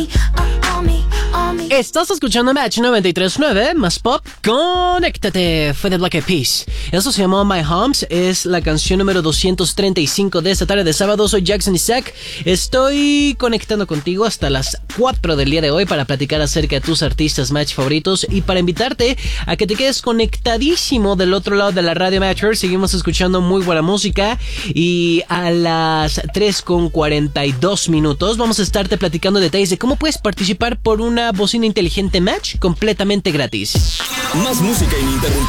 Estás escuchando Match 93.9 más pop. Conéctate. Fue de Black Eyed Peas. Eso se llamó My Homes. Es la canción número 235 de esta tarde de sábado. Soy Jackson Isaac. Estoy conectando contigo hasta las 4 del día de hoy para platicar acerca de tus artistas Match favoritos y para invitarte a que te quedes conectadísimo del otro lado de la radio Matcher. Seguimos escuchando muy buena música y a las 3:42 vamos a estarte platicando detalles de cómo puedes participar por una bocina inteligente Match completamente gratis. Más música ininterrumpida.